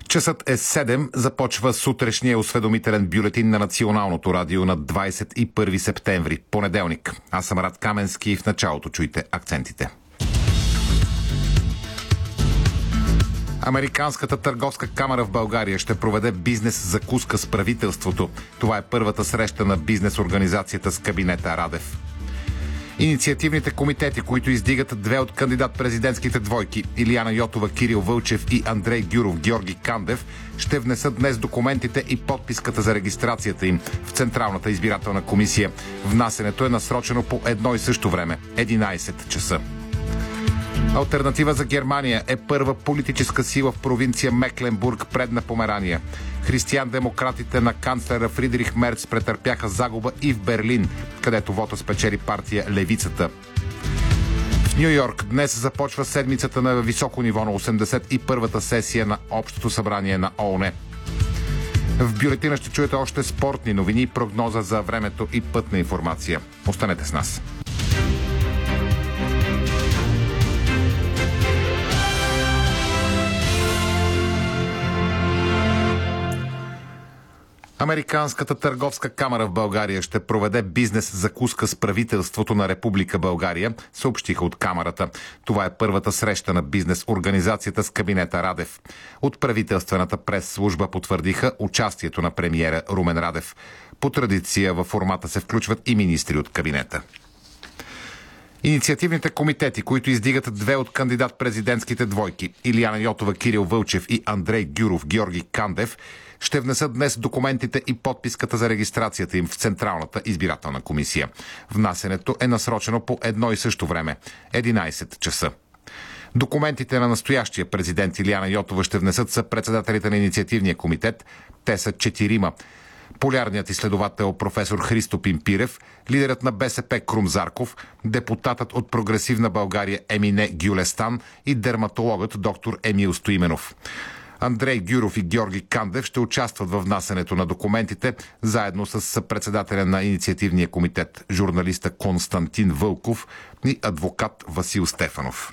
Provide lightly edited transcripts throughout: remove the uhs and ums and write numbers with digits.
Часът е 7, започва сутрешния осведомителен бюлетин на Националното радио на 21 септември, понеделник. Аз съм Рад Каменски и в началото чуйте акцентите. Американската търговска камара в България ще проведе бизнес закуска с правителството. Това е първата среща на бизнес организацията с кабинета Радев. Инициативните комитети, които издигат две от кандидат-президентските двойки – Илияна Йотова, Кирил Вълчев и Андрей Гюров, Георги Кандев, ще внесат днес документите и подписката за регистрацията им в Централната избирателна комисия. Внасянето е насрочено по едно и също време – 11 часа. Алтернатива за Германия е първа политическа сила в провинция Мекленбург, Предна Померания. Християн-демократите на канцлера Фридрих Мерц претърпяха загуба и в Берлин, където вота спечели партия Левицата. В Ню Йорк днес започва седмицата на високо ниво на 81-та сесия на Общото събрание на ООН. В бюлетина ще чуете още спортни новини, прогноза за времето и пътна информация. Останете с нас. Американската търговска камара в България ще проведе бизнес закуска с правителството на Република България, съобщиха от камарата. Това е първата среща на бизнес организацията с кабинета Радев. От правителствената пресслужба потвърдиха участието на премиера Румен Радев. По традиция във формата се включват и министри от кабинета. Инициативните комитети, които издигат две от кандидат-президентските двойки – Илияна Йотова, Кирил Вълчев и Андрей Гюров, Георги Кандев, ще внесат днес документите и подписката за регистрацията им в Централната избирателна комисия. Внасянето е насрочено по едно и също време – 11 часа. Документите на настоящия президент Илияна Йотова ще внесат съпредседателите на инициативния комитет. Те са 4. Полярният изследовател професор Христо Пимпирев, лидерът на БСП Крум Зарков, депутатът от Прогресивна България Емине Гюлестан и дерматологът доктор Емил Стоименов. Андрей Гюров и Георги Кандев ще участват във внасянето на документите, заедно с председателя на инициативния комитет, журналиста Константин Вълков и адвокат Васил Стефанов.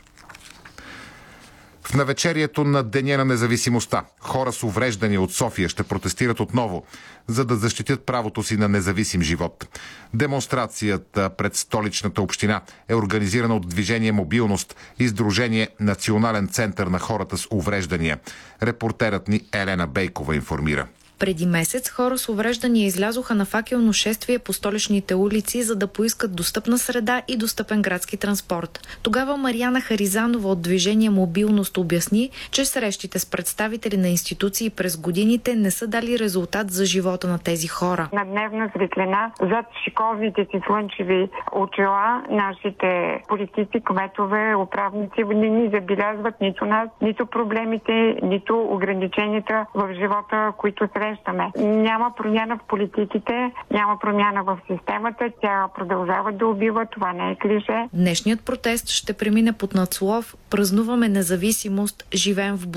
В навечерието на Деня на независимостта хора с увреждания от София ще протестират отново, за да защитят правото си на независим живот. Демонстрацията пред столичната община е организирана от Движение Мобилност и Сдружение Национален център на хората с увреждания. Репортерът ни Елена Бейкова информира. Преди месец хора с увреждания излязоха на факелно шествие по столичните улици, за да поискат достъпна среда и достъпен градски транспорт. Тогава Мариана Харизанова от Движение Мобилност обясни, че срещите с представители на институции през годините не са дали резултат за живота на тези хора. На дневна светлина, зад шиковните си слънчеви очила, нашите политици, кметове, управници не ни забелязват нито нас, нито проблемите, нито ограниченията в живота, които срещаме. Няма промяна в политиките, няма промяна в системата, тя продължава да убива, това не е клише. Днешният протест ще премине под надслов "Празнуваме независимост, живеем в